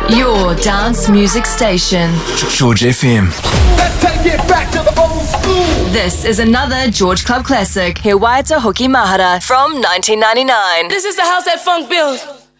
Your dance music station. George FM. Let's take it back to the old school. This is another George Club classic, He Waita Hoki Mahara from 1999. This is the house that funk built.